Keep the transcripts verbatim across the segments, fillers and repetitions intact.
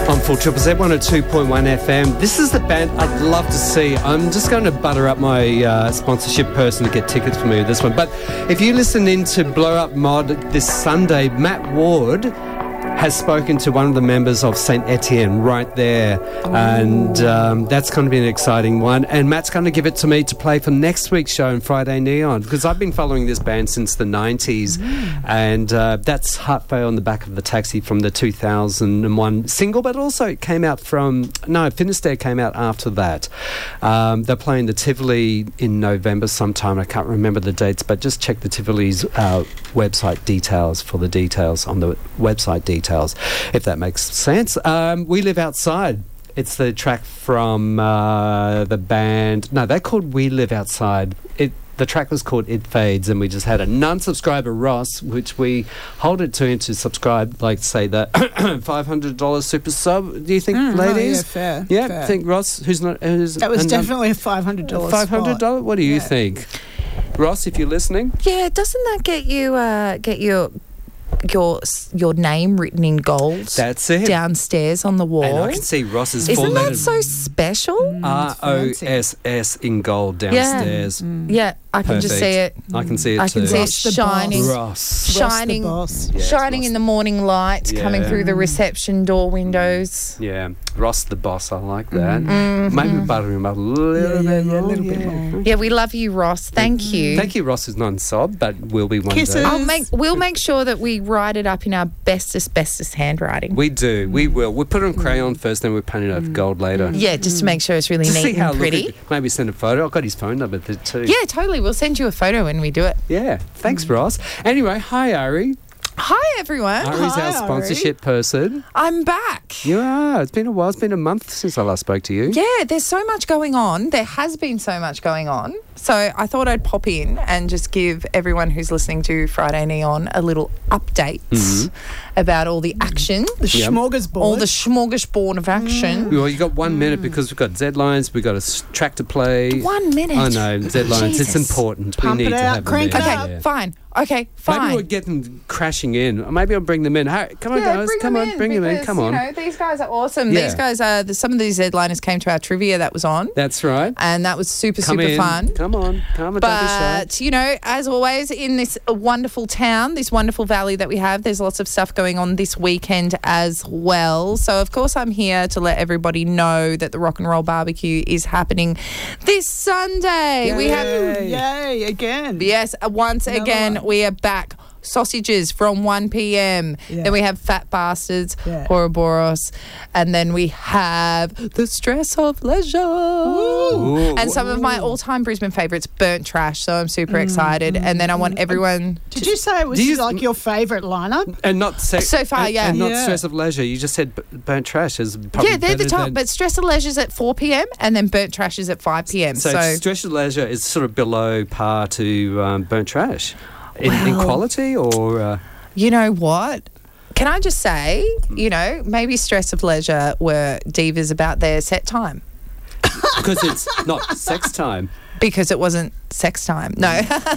On Full Triple Z one oh two point one F M. This is the band I'd love to see. I'm just going to butter up my uh, sponsorship person to get tickets for me with this one. But if you listen in to Blow Up Mod this Sunday, Matt Ward has spoken to one of the members of Saint Etienne right there. Ooh. And um, that's going to be an exciting one. And Matt's going to give it to me to play for next week's show on Friday Neon, because I've been following this band since the nineties. Mm. And uh, that's Heart Fail on the Back of the Taxi from the two thousand one single, but also it came out from... No, Finisterre came out after that. Um, they're playing the Tivoli in November sometime. I can't remember the dates, but just check the Tivoli's uh, website details for the details on the website details. If that makes sense. Um, We Live Outside. It's the track from uh, the band. No, they're called We Live Outside. It The track was called It Fades, and we just had a non-subscriber, Ross, which we hold it to him to subscribe, like, say, the five hundred dollars super sub. Do you think, mm, ladies? Oh, yeah, fair. Yeah, fair. think, Ross, who's not... Who's, that was and, definitely um, a five hundred dollars five hundred dollars? What do you yeah. think? Ross, if you're listening? Yeah, doesn't that get you, uh, get your... your your name written in gold. That's it. Downstairs on the wall. And I can see Ross's Isn't four-letter... that so special? R O S S in gold downstairs. Yeah, mm. yeah I can Perfect. just see it. I can see it I too. can see Ross it the shining, Ross. shining, Ross Yes, shining Ross. in the morning light, Yeah. coming through the reception door windows. Yeah, Ross the boss. I like that. Mm-hmm. Maybe butter him up a little Yeah, yeah, bit yeah, a more. little yeah. bit more. Yeah, we love you, Ross. Thank you. Thank you, Ross is non-sob, but will be one Kisses. day. I'll make. We'll make sure that we write it up in our bestest, bestest handwriting. We do. We will. We'll put it on crayon first, then we'll paint it over gold later. Yeah, just to make sure it's really To neat see how and look pretty. at- maybe send a photo. I've got his phone number there too. Yeah, totally. We'll send you a photo when we do it. Yeah. Thanks, Ross. Anyway, hi, Ari. Hi, everyone. Ari's Hi, our Ari. sponsorship person. I'm back. You are. It's been a while. It's been a month since I last spoke to you. Yeah, there's so much going on. There has been so much going on. So I thought I'd pop in and just give everyone who's listening to Friday Neon a little update Mhm. about all the action. The Yep. smorgasbord. All the smorgasbord of action. Well, you got one minute because we've got Z-Lines, we've got a s- track to play. One minute. I know, Z-Lines. It's Jesus. important. Pump we need it to out, have crank them it in. up. Okay, Yeah. fine. Okay, fine. Maybe we'll get them crashing in. Or maybe I'll bring them in. Hey, come on, yeah, guys. bring Come them on, in bring them in. because, Come on. You know, these guys are awesome. Yeah. These guys are, the, some of these Z-liners came to our trivia that was on. That's right. And that was super, Come super in. fun. Come on. Come on, don't be shy. But, you know, as always, in this wonderful town, this wonderful valley that we have, there's lots of stuff going on this weekend as well. So, of course, I'm here to let everybody know that the Rock and Roll Barbecue is happening this Sunday. We have, Yay, yay, again. yes, once Another again, one. we are back. Sausages from one p.m. Yeah. Then we have Fat Bastards, Yeah. Ouroboros, and then we have The Stress of Leisure. Ooh. And some of my all-time Brisbane favourites, Burnt Trash, so I'm super excited. And then I want everyone... Did you say it was Do you- like your favourite lineup? And not sex. So far, and, yeah. And not Yeah. stress of leisure. You just said b- burnt trash is probably Yeah, they're the better top, than- but Stress of Leisure's at four p.m. and then Burnt Trash is at five p.m. So, So, stress of leisure is sort of below par to um, burnt trash in, in Well- quality, or uh, you know what? Can I just say, you know, maybe Stress of Leisure were divas about their set time. because it's not sex time. Because it wasn't sex time. No.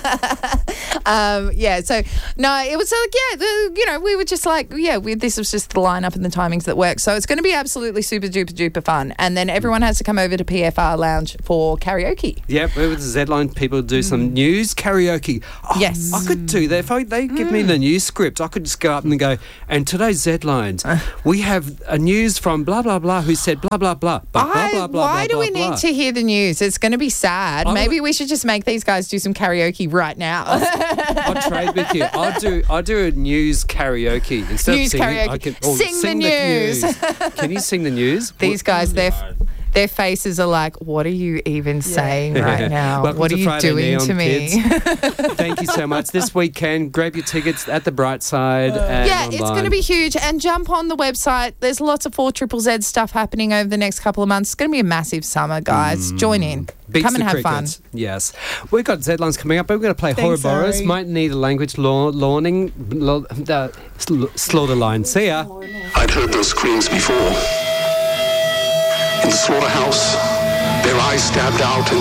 um, yeah, so, no, it was like, yeah, the, you know, we were just like, yeah, we, this was just the lineup and the timings that worked. So it's going to be absolutely super duper duper fun. And then everyone has to come over to P F R Lounge for karaoke. Yep, with the Z-Line people do some news karaoke. Oh, Yes. I could do that. If I, they give me the news script, I could just go up and go, and today's Z-Lines, we have a news from blah, blah, blah, who said blah, blah, blah, but blah, I, blah, blah, why blah, do blah, we blah. need to hear the news? It's going to be sad. I Maybe would- we should just make these guys do some karaoke right now. I'll trade with you. I'll do I'll do a news karaoke. Instead News of singing, karaoke. I can or Sing the sing news. Can you sing the news? These guys, their their faces are like, what are you even saying right now? Welcome What to are you Friday doing Neon, to me? kids. Thank you so much. This weekend, grab your tickets at the Bright Side. and Yeah, it's online. going to be huge. And jump on the website. There's lots of four triple Z stuff happening over the next couple of months. It's going to be a massive summer, guys. Join in. Beats Come and the have cricket. fun. Yes. We've got Z-Lines coming up, but we're going to play Thanks, Ouroboros. Ari. Might need a language law, lawning, law, uh, sl- slaughter line. See ya. I'd heard those screams before. In the slaughterhouse, their eyes stabbed out and